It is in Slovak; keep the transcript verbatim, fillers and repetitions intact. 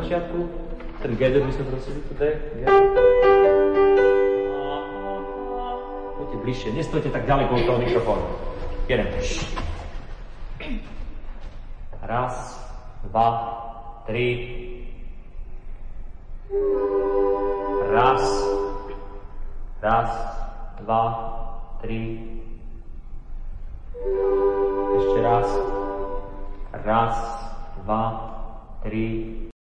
začiatku. Ten G-dur by sme prosili, tu D, G. Poďte bližšie, nestojte tak ďaleko od toho mikrofónu. Jeden. Raz, dva, tri. Raz, raz, dva, tri. Ešte raz. Raz, dva, tri.